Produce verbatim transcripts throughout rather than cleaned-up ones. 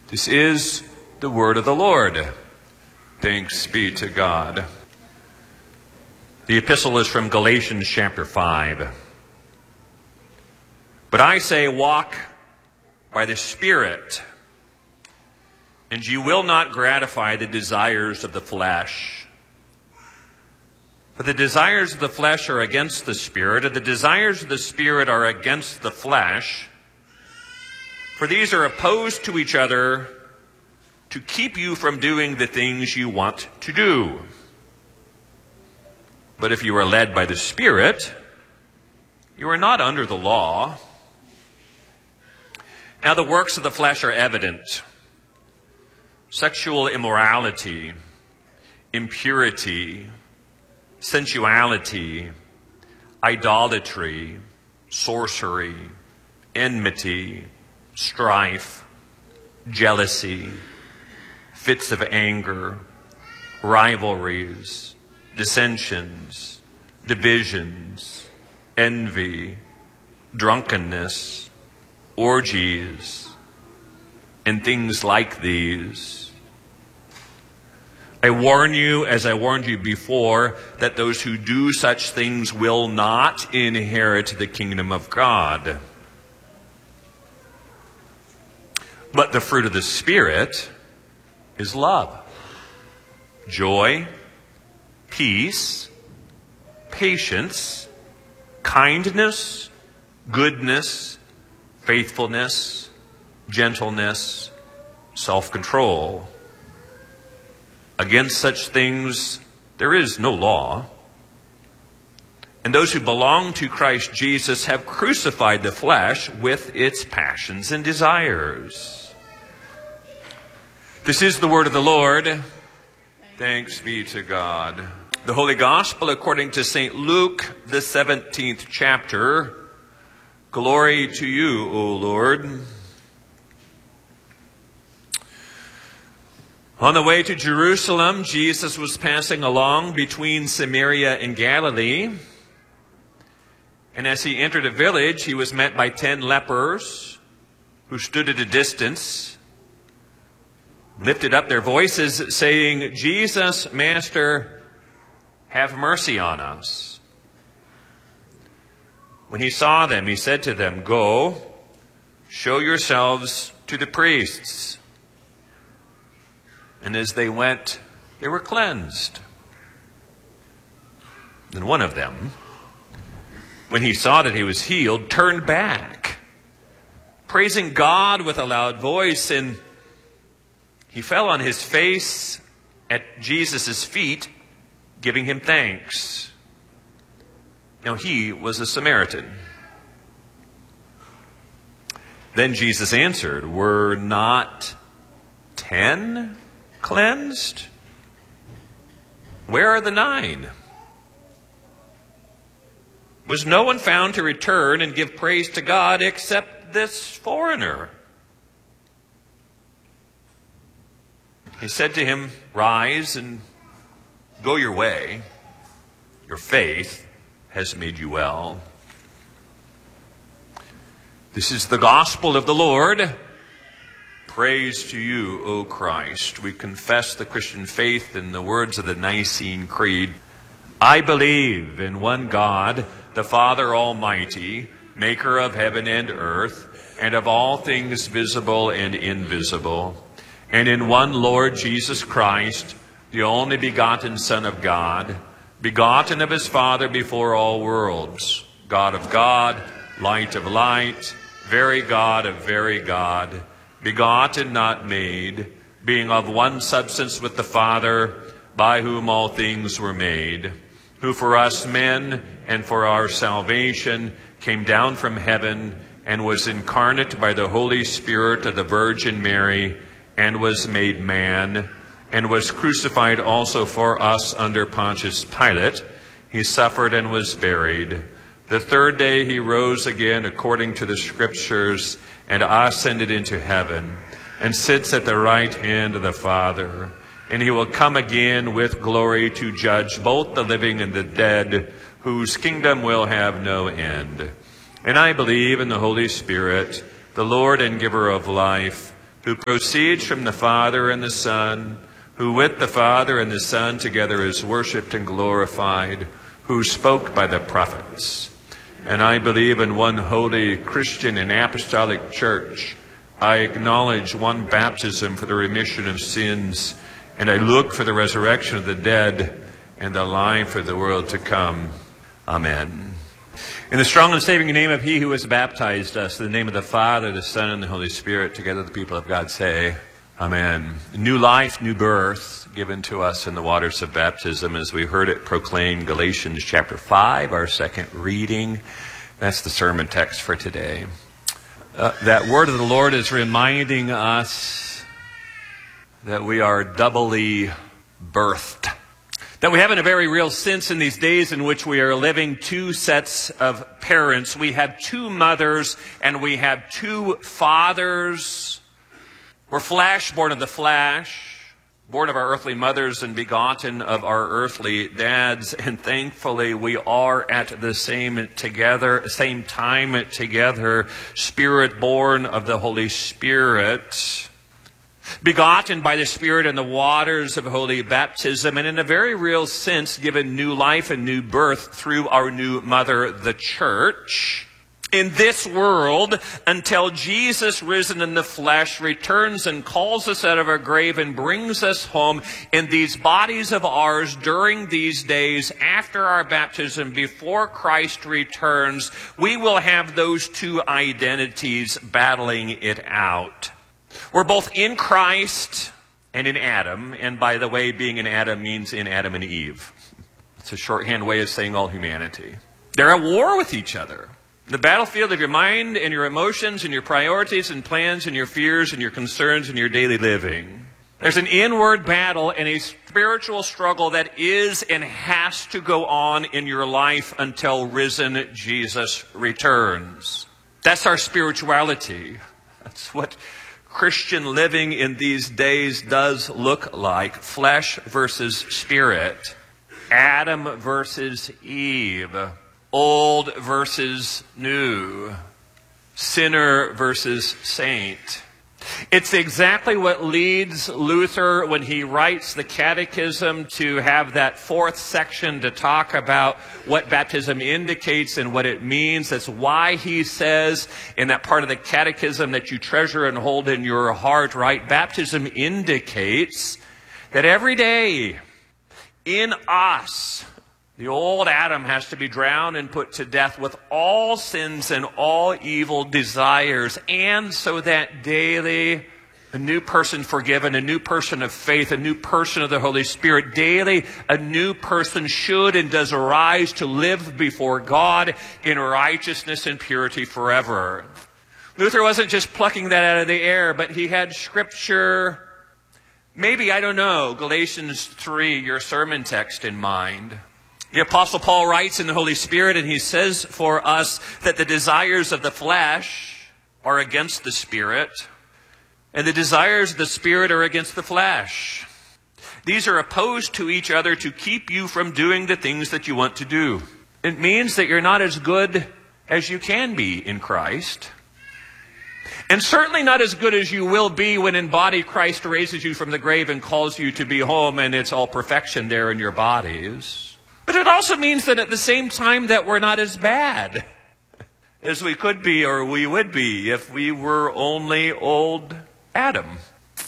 This is the word of the Lord. Thanks be to God. The epistle is from Galatians chapter five. But I say, walk by the Spirit, and you will not gratify the desires of the flesh. For the desires of the flesh are against the Spirit, and the desires of the Spirit are against the flesh. For these are opposed to each other to keep you from doing the things you want to do. But if you are led by the Spirit, you are not under the law. Now the works of the flesh are evident: sexual immorality, impurity, sensuality, idolatry, sorcery, enmity, strife, jealousy, fits of anger, rivalries, dissensions, divisions, envy, drunkenness, orgies, and things like these. I warn you, as I warned you before, that those who do such things will not inherit the kingdom of God. But the fruit of the Spirit is love, joy, peace, patience, kindness, goodness, faithfulness, gentleness, self-control. Against such things there is no law. And those who belong to Christ Jesus have crucified the flesh with its passions and desires. This is the word of the Lord. Thanks be to God. The Holy Gospel according to Saint Luke, the seventeenth chapter. Glory to you, O Lord. On the way to Jerusalem, Jesus was passing along between Samaria and Galilee. And as he entered a village, he was met by ten lepers who stood at a distance, lifted up their voices, saying, "Jesus, Master, have mercy on us." When he saw them, he said to them, "Go, show yourselves to the priests." And as they went, they were cleansed. Then one of them, when he saw that he was healed, turned back, praising God with a loud voice, and he fell on his face at Jesus' feet, giving him thanks. Now he was a Samaritan. Then Jesus answered, "Were not ten cleansed? Where are the nine? Was no one found to return and give praise to God except this foreigner?" He said to him, "Rise and go your way. Your faith has made you well." This is the gospel of the Lord. Praise to you, O Christ. We confess the Christian faith in the words of the Nicene Creed. I believe in one God, the Father Almighty, maker of heaven and earth, and of all things visible and invisible, and in one Lord Jesus Christ, the only begotten Son of God, begotten of his Father before all worlds, God of God, light of light, very God of very God, begotten, not made, being of one substance with the Father, by whom all things were made, who for us men and for our salvation came down from heaven and was incarnate by the Holy Spirit of the Virgin Mary, and was made man, and was crucified also for us under Pontius Pilate. He suffered and was buried. The third day he rose again according to the Scriptures, and ascended into heaven, and sits at the right hand of the Father. And he will come again with glory to judge both the living and the dead, whose kingdom will have no end. And I believe in the Holy Spirit, the Lord and giver of life, who proceeds from the Father and the Son, who with the Father and the Son together is worshipped and glorified, who spoke by the prophets. And I believe in one holy Christian and apostolic church. I acknowledge one baptism for the remission of sins, and I look for the resurrection of the dead and the life of the world to come. Amen. In the strong and saving name of he who has baptized us, in the name of the Father, the Son, and the Holy Spirit, together the people of God say, Amen. New life, new birth, given to us in the waters of baptism, as we heard it proclaimed, Galatians chapter five, our second reading. That's the sermon text for today. Uh, that word of the Lord is reminding us that we are doubly birthed. That we have in a very real sense in these days in which we are living two sets of parents. We have two mothers and we have two fathers. We're flesh, born of the flesh, born of our earthly mothers and begotten of our earthly dads. And thankfully we are at the same together, same time together, spirit born of the Holy Spirit, begotten by the Spirit in the waters of holy baptism, and in a very real sense given new life and new birth through our new mother, the church, in this world until Jesus, risen in the flesh, returns and calls us out of our grave and brings us home in these bodies of ours during these days after our baptism, before Christ returns. We will have those two identities battling it out. We're both in Christ and in Adam. And by the way, being in Adam means in Adam and Eve. It's a shorthand way of saying all humanity. They're at war with each other. The battlefield of your mind and your emotions and your priorities and plans and your fears and your concerns and your daily living. There's an inward battle and a spiritual struggle that is and has to go on in your life until risen Jesus returns. That's our spirituality. That's what Christian living in these days does look like. Flesh versus spirit. Adam versus Eve. Old versus new. Sinner versus saint. It's exactly what leads Luther when he writes the Catechism to have that fourth section to talk about what baptism indicates and what it means. That's why he says in that part of the Catechism that you treasure and hold in your heart, right? Baptism indicates that every day in us, the old Adam has to be drowned and put to death with all sins and all evil desires. And so that daily, a new person forgiven, a new person of faith, a new person of the Holy Spirit, daily a new person should and does arise to live before God in righteousness and purity forever. Luther wasn't just plucking that out of the air, but he had scripture, maybe, I don't know, Galatians three, your sermon text in mind. The Apostle Paul writes in the Holy Spirit, and he says for us that the desires of the flesh are against the Spirit, and the desires of the Spirit are against the flesh. These are opposed to each other to keep you from doing the things that you want to do. It means that you're not as good as you can be in Christ, and certainly not as good as you will be when in body Christ raises you from the grave and calls you to be home, and it's all perfection there in your bodies. But it also means that at the same time that we're not as bad as we could be or we would be if we were only old Adam.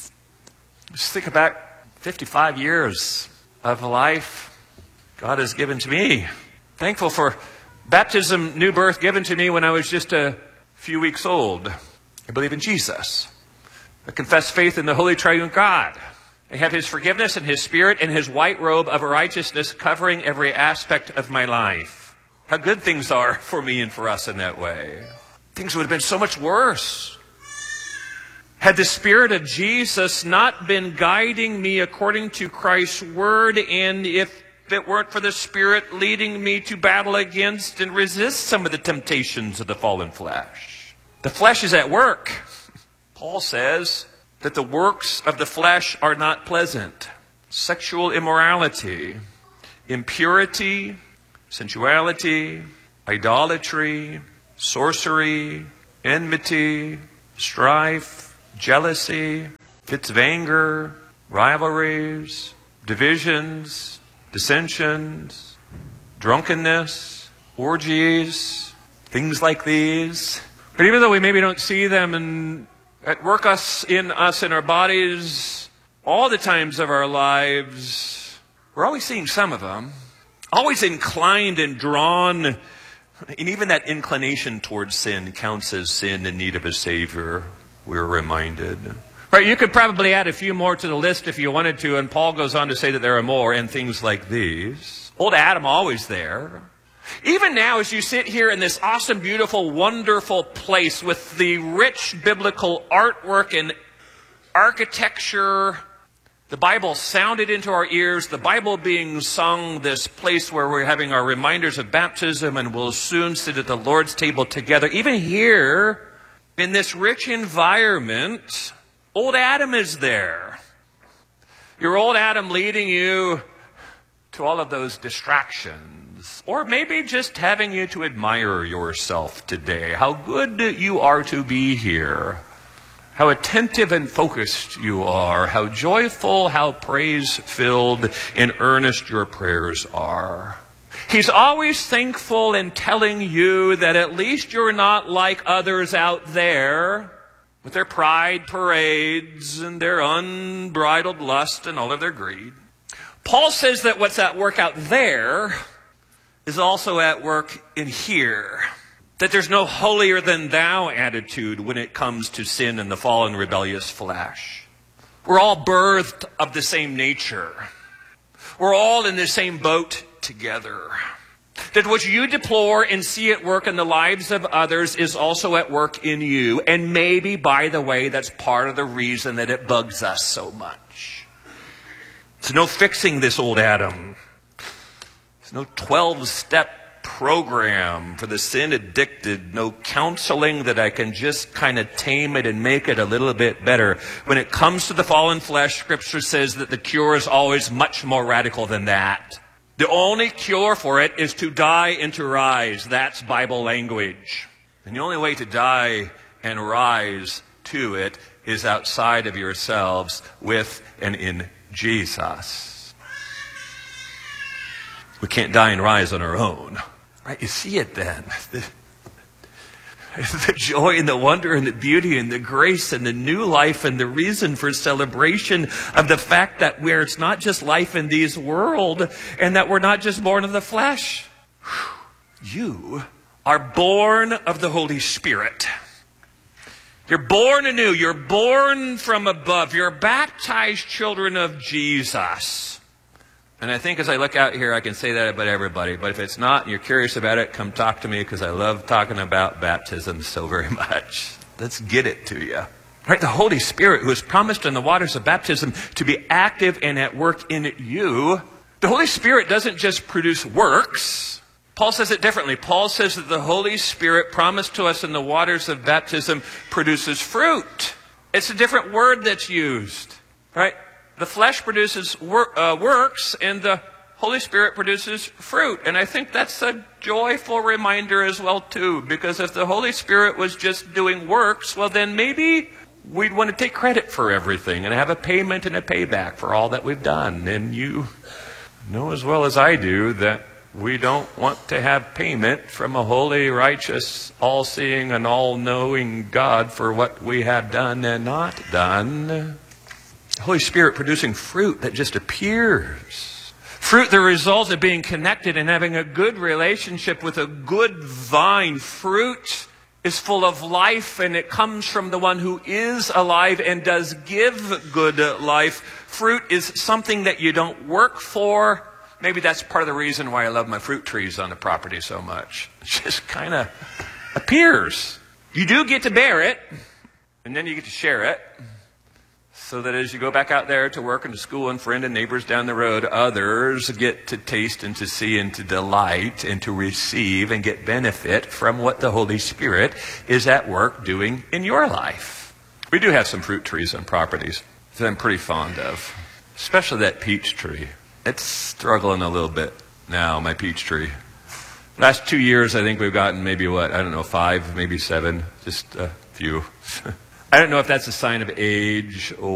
Just think about fifty-five years of life God has given to me. Thankful for baptism, new birth given to me when I was just a few weeks old. I believe in Jesus. I confess faith in the Holy Triune God. I have His forgiveness and His Spirit and His white robe of righteousness covering every aspect of my life. How good things are for me and for us in that way. Things would have been so much worse had the Spirit of Jesus not been guiding me according to Christ's word, and if it weren't for the Spirit leading me to battle against and resist some of the temptations of the fallen flesh. The flesh is at work. Paul says that the works of the flesh are not pleasant. Sexual immorality, impurity, sensuality, idolatry, sorcery, enmity, strife, jealousy, fits of anger, rivalries, divisions, dissensions, drunkenness, orgies, things like these. But even though we maybe don't see them in, at work us in us in our bodies all the times of our lives, we're always seeing some of them, always inclined and drawn, and even that inclination towards sin counts as sin in need of a Savior, we're reminded. Right, you could probably add a few more to the list if you wanted to, and Paul goes on to say that there are more, and things like these. Old Adam always there. Even now, as you sit here in this awesome, beautiful, wonderful place with the rich biblical artwork and architecture, the Bible sounded into our ears, the Bible being sung, this place where we're having our reminders of baptism and we'll soon sit at the Lord's table together. Even here, in this rich environment, old Adam is there. Your old Adam leading you to all of those distractions. Or maybe just having you to admire yourself today. How good you are to be here. How attentive and focused you are. How joyful, how praise-filled and earnest your prayers are. He's always thankful and telling you that at least you're not like others out there with their pride parades and their unbridled lust and all of their greed. Paul says that what's at work out there is also at work in here. That there's no holier than thou attitude when it comes to sin and the fallen rebellious flesh. We're all birthed of the same nature. We're all in the same boat together. That what you deplore and see at work in the lives of others is also at work in you. And maybe, by the way, that's part of the reason that it bugs us so much. There's no fixing this old Adam. There's no twelve-step program for the sin-addicted. No counseling that I can just kind of tame it and make it a little bit better. When it comes to the fallen flesh, Scripture says that the cure is always much more radical than that. The only cure for it is to die and to rise. That's Bible language. And the only way to die and rise to it is outside of yourselves with and in Jesus. We can't die and rise on our own. Right? You see it then. The, the joy and the wonder and the beauty and the grace and the new life and the reason for celebration of the fact that where it's not just life in this world and that we're not just born of the flesh. You are born of the Holy Spirit. You're born anew. You're born from above. You're baptized children of Jesus. And I think as I look out here, I can say that about everybody. But if it's not and you're curious about it, come talk to me because I love talking about baptism so very much. Let's get it to you. Right? The Holy Spirit who is promised in the waters of baptism to be active and at work in you. The Holy Spirit doesn't just produce works. Paul says it differently. Paul says that the Holy Spirit promised to us in the waters of baptism produces fruit. It's a different word that's used. Right? The flesh produces wor- uh, works and the Holy Spirit produces fruit. And I think that's a joyful reminder as well too. Because if the Holy Spirit was just doing works, well then maybe we'd want to take credit for everything and have a payment and a payback for all that we've done. And you know as well as I do that we don't want to have payment from a holy, righteous, all-seeing and all-knowing God for what we have done and not done. The Holy Spirit producing fruit that just appears. Fruit, the result of being connected and having a good relationship with a good vine. Fruit is full of life and it comes from the one who is alive and does give good life. Fruit is something that you don't work for. Maybe that's part of the reason why I love my fruit trees on the property so much. It just kind of appears. You do get to bear it, and then you get to share it, so that as you go back out there to work and to school and friend and neighbors down the road, others get to taste and to see and to delight and to receive and get benefit from what the Holy Spirit is at work doing in your life. We do have some fruit trees on properties that I'm pretty fond of, especially that peach tree. It's struggling a little bit now, my peach tree. Last two years, I think we've gotten maybe what, I don't know, five, maybe seven, just a few. I don't know if that's a sign of age